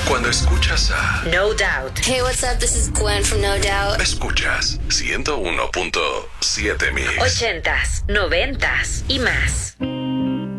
Cuando escuchas a No Doubt. Hey, what's up? This is Gwen from No Doubt. Escuchas 101.7 Mix. 80s, 90s y más.